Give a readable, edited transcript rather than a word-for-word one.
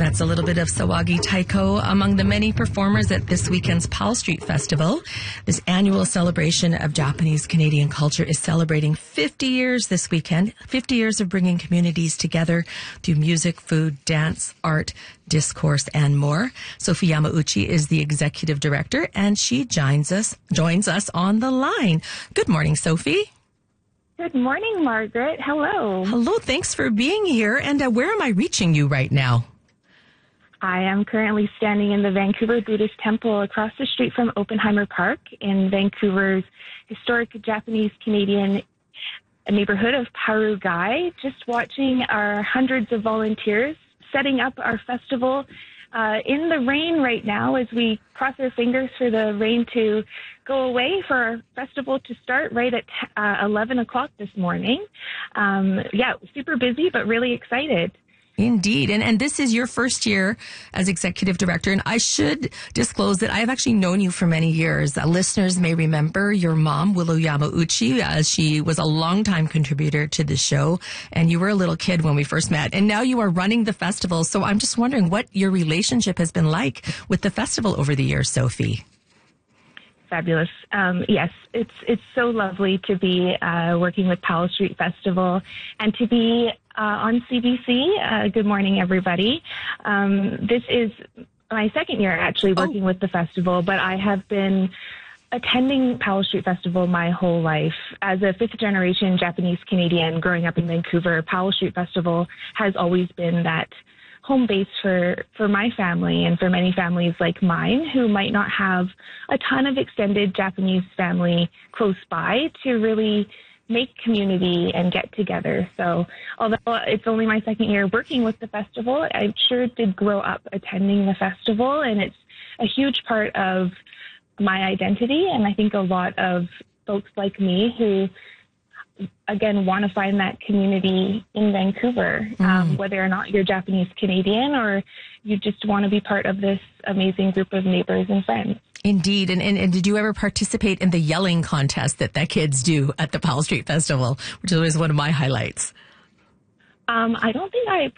That's a little bit of Sawagi Taiko among the many performers at this weekend's Powell Street Festival. This annual celebration of Japanese Canadian culture is celebrating 50 years this weekend, 50 years of bringing communities together through music, food, dance, art, discourse, and more. Sophie Yamauchi is the executive director, and she joins us on the line. Good morning, Sophie. Good morning, Margaret. Hello. Hello. Thanks for being here. And where am I reaching you right now? I am currently standing in the Vancouver Buddhist Temple across the street from Oppenheimer Park in Vancouver's historic Japanese-Canadian neighborhood of Parugai, just watching our hundreds of volunteers setting up our festival in the rain right now as we cross our fingers for the rain to go away for our festival to start right at 11 o'clock this morning. Super busy, but really excited. Indeed. And this is your first year as executive director. And I should disclose that I have actually known you for many years. Listeners may remember your mom, Willow Yamauchi, as she was a longtime contributor to the show. And you were a little kid when we first met. And now you are running the festival. So I'm just wondering what your relationship has been like with the festival over the years, Sophie. Fabulous. Yes, it's so lovely to be working with Powell Street Festival and to be on CBC. Good morning, everybody. This is my second year actually working with the festival, but I have been attending Powell Street Festival my whole life. As a fifth-generation Japanese Canadian growing up in Vancouver, Powell Street Festival has always been that home base for my family and for many families like mine who might not have a ton of extended Japanese family close by to really make community and get together. So although it's only my second year working with the festival, I sure did grow up attending the festival, and it's a huge part of my identity. And I think a lot of folks like me who again, want to find that community in Vancouver, whether or not you're Japanese Canadian or you just want to be part of this amazing group of neighbors and friends. Indeed. And did you ever participate in the yelling contest that kids do at the Powell Street Festival, which is always one of my highlights? I don't think I